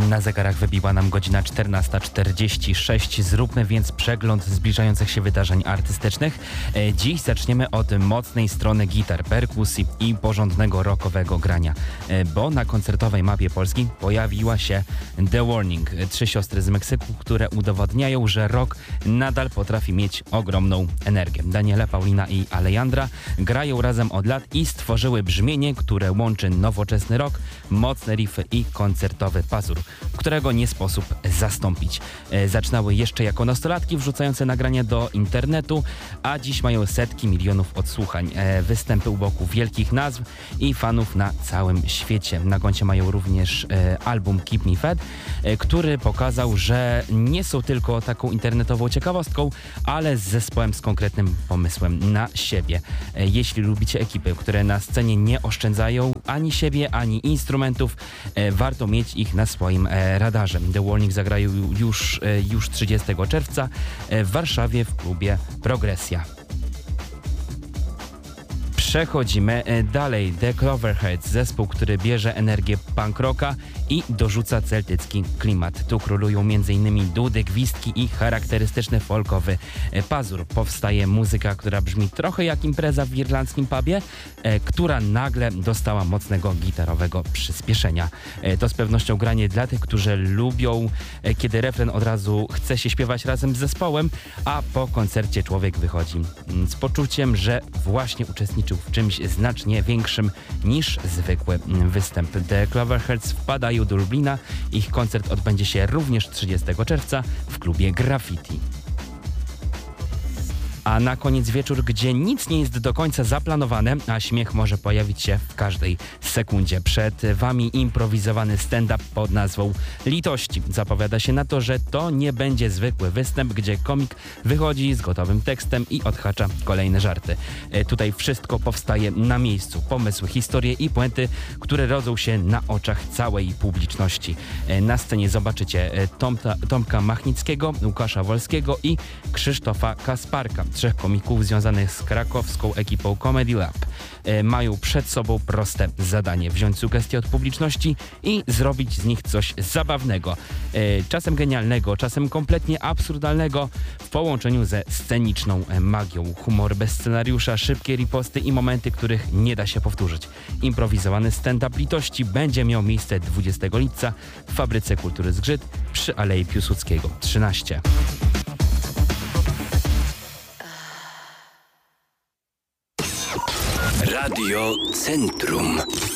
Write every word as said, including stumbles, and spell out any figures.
Na zegarach wybiła nam godzina czternasta czterdzieści sześć. Zróbmy więc przegląd zbliżających się wydarzeń artystycznych. Dziś zaczniemy od mocnej strony gitar, perkusji i porządnego rockowego grania, bo na koncertowej mapie Polski pojawiła się The Warning. Trzy siostry z Meksyku, które udowodniają, że rock nadal potrafi mieć ogromną energię. Daniela, Paulina i Alejandra grają razem od lat i stworzyły brzmienie, które łączy nowoczesny rock, mocne riffy i koncertowy pazur, którego nie sposób zastąpić. E, zaczynały jeszcze jako nastolatki wrzucające nagrania do internetu, a dziś mają setki milionów odsłuchań. E, występy u boku wielkich nazw i fanów na całym świecie. Na koncie mają również e, album Keep Me Fed, e, który pokazał, że nie są tylko taką internetową ciekawostką, ale z zespołem z konkretnym pomysłem na siebie. E, jeśli lubicie ekipy, które na scenie nie oszczędzają ani siebie, ani instrumentów, e, warto mieć ich na swoim e, radarze. The Warning zagrają już, e, już trzydziestego czerwca e, w Warszawie w klubie Progresja. Przechodzimy dalej. The Cloverheads, zespół, który bierze energię punk rocka i dorzuca celtycki klimat. Tu królują m.in. dudy, gwizdki i charakterystyczny folkowy pazur. Powstaje muzyka, która brzmi trochę jak impreza w irlandzkim pubie, e, która nagle dostała mocnego gitarowego przyspieszenia. E, to z pewnością granie dla tych, którzy lubią, e, kiedy refren od razu chce się śpiewać razem z zespołem, a po koncercie człowiek wychodzi mm, z poczuciem, że właśnie uczestniczył w czymś znacznie większym niż zwykły występ. The Cloverheads wpadają do Lublina. Ich koncert odbędzie się również trzydziestego czerwca w klubie Graffiti. A na koniec wieczór, gdzie nic nie jest do końca zaplanowane, a śmiech może pojawić się w każdej sekundzie. Przed wami improwizowany stand-up pod nazwą Litości. Zapowiada się na to, że to nie będzie zwykły występ, gdzie komik wychodzi z gotowym tekstem i odhacza kolejne żarty. E, tutaj wszystko powstaje na miejscu. Pomysły, historie i puenty, które rodzą się na oczach całej publiczności. E, na scenie zobaczycie e, Tomta, Tomka Machnickiego, Łukasza Wolskiego i Krzysztofa Kasparka. Trzech komików związanych z krakowską ekipą Comedy Lab e, mają przed sobą proste zadanie: wziąć sugestie od publiczności i zrobić z nich coś zabawnego. E, czasem genialnego, czasem kompletnie absurdalnego w połączeniu ze sceniczną e, magią. Humor bez scenariusza, szybkie riposty i momenty, których nie da się powtórzyć. Improwizowany stand-up Litości będzie miał miejsce dwudziestego lipca w Fabryce Kultury Zgrzyt przy Alei Piłsudskiego trzynaście. Radio Centrum.